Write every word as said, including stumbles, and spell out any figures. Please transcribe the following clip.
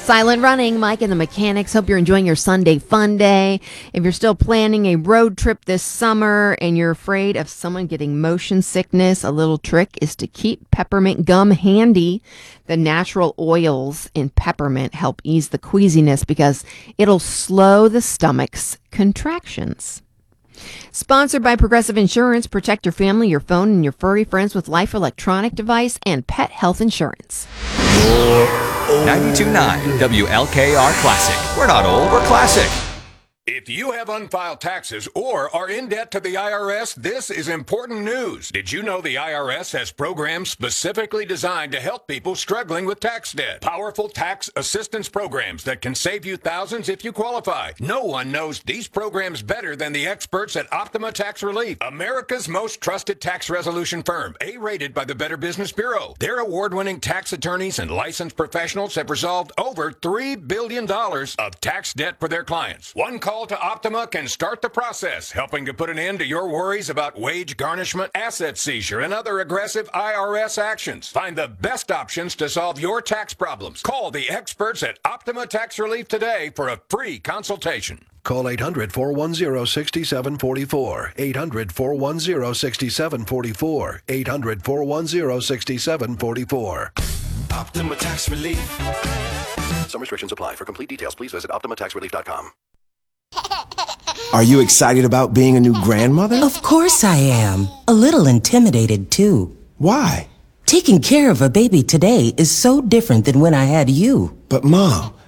Silent Running, Mike and the Mechanics. Hope you're enjoying your Sunday fun day. If you're still planning a road trip this summer and you're afraid of someone getting motion sickness, a little trick is to keep peppermint gum handy. The natural oils in peppermint help ease the queasiness because it'll slow the stomach's contractions. Sponsored by Progressive Insurance. Protect your family, your phone, and your furry friends with Life Electronic Device and Pet Health Insurance. ninety-two point nine W L K R Classic. We're not old, we're classic. If you have unfiled taxes or are in debt to the I R S, this is important news. Did you know the I R S has programs specifically designed to help people struggling with tax debt? Powerful tax assistance programs that can save you thousands if you qualify. No one knows these programs better than the experts at Optima Tax Relief, America's most trusted tax resolution firm, A-rated by the Better Business Bureau. Their award-winning tax attorneys and licensed professionals have resolved over three billion dollars of tax debt for their clients. One call to Optima can start the process, helping to put an end to your worries about wage garnishment, asset seizure, and other aggressive I R S actions. Find the best options to solve your tax problems. Call the experts at Optima Tax Relief today for a free consultation. Call eight hundred, four one zero, six seven four four. eight hundred, four one zero, six seven four four. eight hundred, four one zero, six seven four four. Optima Tax Relief. Some restrictions apply. For complete details, please visit optima tax relief dot com. Are you excited about being a new grandmother? Of course I am. A little intimidated, too. Why? Taking care of a baby today is so different than when I had you. But, Mom,